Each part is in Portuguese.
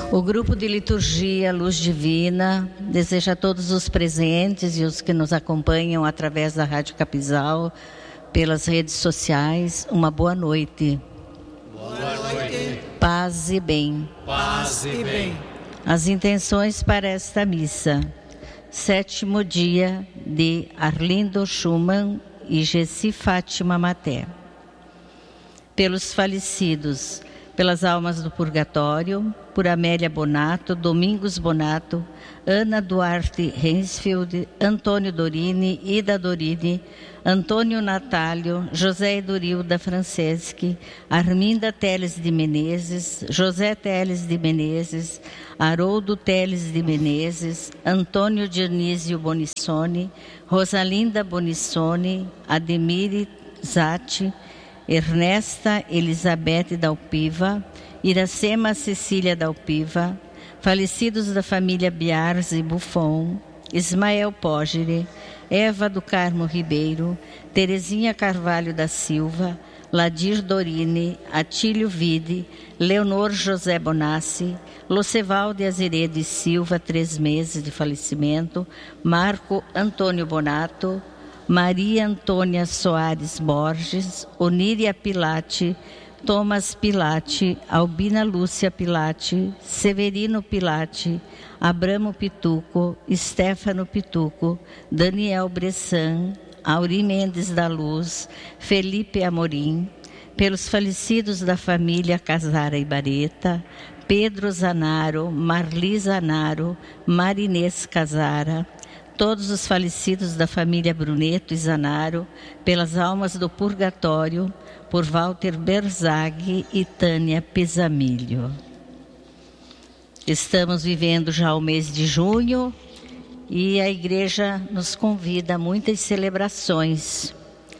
O grupo de liturgia Luz Divina deseja a todos os presentes e os que nos acompanham através da Rádio Capizal, pelas redes sociais, uma boa noite. Boa noite. Paz e bem. Paz e bem. As intenções para esta missa. 7º dia de Arlindo Schumann e Gessi Fátima Maté. Pelos falecidos, pelas almas do purgatório, por Amélia Bonato, Domingos Bonato, Ana Duarte Hensfield, Antônio Dorini, Ida Dorini, Antônio Natálio, José Edorilda Franceschi, Arminda Teles de Menezes, José Teles de Menezes, Haroldo Teles de Menezes, Antônio Dionísio Bonissoni, Rosalinda Bonissoni, Ademire Zatti, Ernesta Elizabeth Dalpiva, Iracema Cecília Dalpiva, falecidos da família Biarzi Buffon, Ismael Pogere, Eva do Carmo Ribeiro, Terezinha Carvalho da Silva, Ladir Dorini, Atílio Vide, Leonor José Bonassi, Locevalde Azeredo e Silva, 3 meses de falecimento, Marco Antônio Bonato, Maria Antônia Soares Borges, Oníria Pilate, Thomas Pilate, Albina Lúcia Pilate, Severino Pilate, Abramo Pituco, Stefano Pituco, Daniel Bressan, Auri Mendes da Luz, Felipe Amorim, pelos falecidos da família Casara e Bareta, Pedro Zanaro, Marli Zanaro, Marinês Casara, todos os falecidos da família Bruneto e Zanaro, pelas almas do purgatório, por Walter Berzag e Tânia Pisamilho. Estamos vivendo já o mês de junho e a igreja nos convida a muitas celebrações.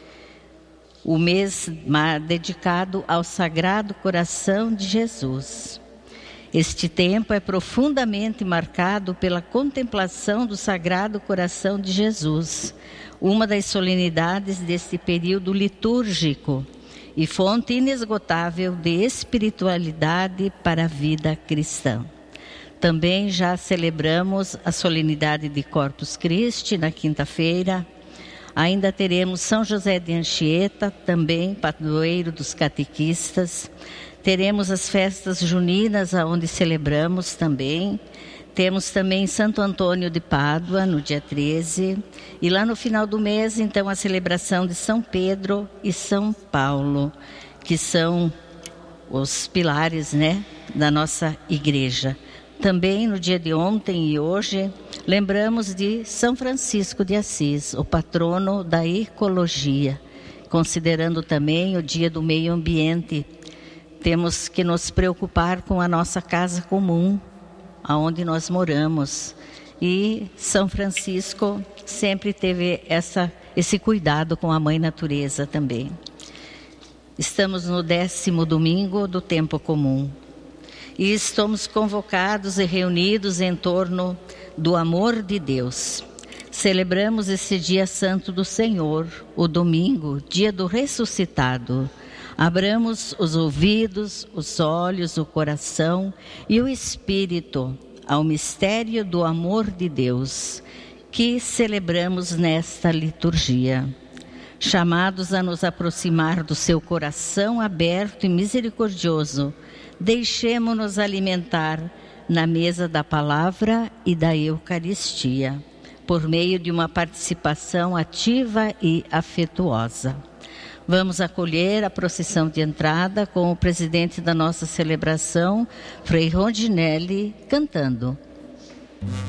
O mês dedicado ao Sagrado Coração de Jesus. Este tempo é profundamente marcado pela contemplação do Sagrado Coração de Jesus, uma das solenidades deste período litúrgico e fonte inesgotável de espiritualidade para a vida cristã. Também já celebramos a solenidade de Corpus Christi na quinta-feira. Ainda teremos São José de Anchieta, também padroeiro dos catequistas. Teremos as festas juninas, onde celebramos também. Temos também Santo Antônio de Pádua, no dia 13. E lá no final do mês, então, a celebração de São Pedro e São Paulo, que são os pilares, da nossa igreja. Também no dia de ontem e hoje, lembramos de São Francisco de Assis, o patrono da ecologia, considerando também o dia do meio ambiente. Temos que nos preocupar com a nossa casa comum, aonde nós moramos. E São Francisco sempre teve esse cuidado com a Mãe Natureza também. Estamos no 10º domingo do tempo comum. E estamos convocados e reunidos em torno do amor de Deus. Celebramos esse dia santo do Senhor, o domingo, dia do ressuscitado. Abramos os ouvidos, os olhos, o coração e o espírito ao mistério do amor de Deus, que celebramos nesta liturgia. Chamados a nos aproximar do seu coração aberto e misericordioso, deixemo-nos alimentar na mesa da palavra e da Eucaristia, por meio de uma participação ativa e afetuosa. Vamos acolher a procissão de entrada com o presidente da nossa celebração, Frei Rondinelli, cantando.